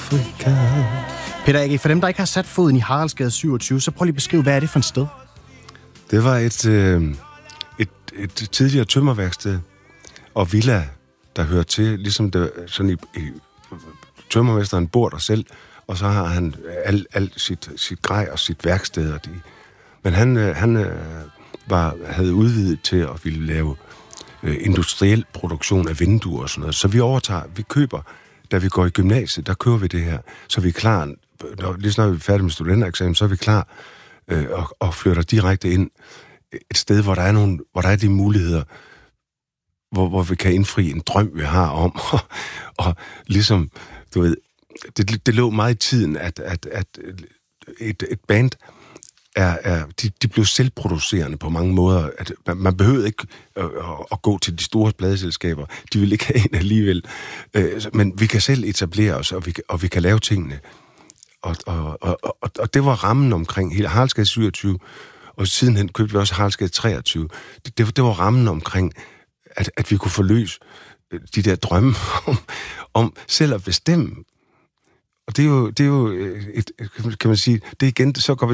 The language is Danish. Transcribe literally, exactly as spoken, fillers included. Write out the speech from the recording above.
Afrika. Peter A G, for dem, der ikke har sat foden i Haraldsgade syvogtyve, så prøv lige at beskrive, hvad er det for et sted? Det var et, øh, et, et tidligere tømmerværksted og villa, der hører til, ligesom det, sådan i, i tømmermesteren bor der selv, og så har han alt al sit, sit grej og sit værksted. Og de. Men han, han var, havde udvidet til at ville lave øh, industriel produktion af vinduer og sådan noget. Så vi overtager, vi køber, da vi går i gymnasiet, der køber vi det her, så vi er klar, når, lige snart vi er færdige med studentereksamen, så er vi klar øh, og, og flytter direkte ind et sted, hvor der er, nogle, hvor der er de muligheder, hvor, hvor vi kan indfri en drøm, vi har om, og, og ligesom, du ved, det, det lå meget i tiden, at, at, at et, et band er, er de, de blev selvproducerende på mange måder. At man, man behøvede ikke at, at gå til de store pladeselskaber. De ville ikke have en alligevel. Men vi kan selv etablere os, og vi, og vi kan lave tingene. Og, og, og, og, og det var rammen omkring hele Haraldsgade syvogtyve, og sidenhen købte vi også Haraldsgade treogtyve. Det, det, det var rammen omkring, at, at vi kunne forløse de der drømme om, om selv at bestemme. Og det er jo, det er jo et, kan man sige, det er igen, så går vi